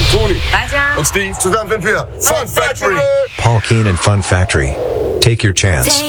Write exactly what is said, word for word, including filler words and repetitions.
Toni 大家 und Steve. Zusammen sind wir Fun Factory. Paul Keen and Fun Factory. Take your chance.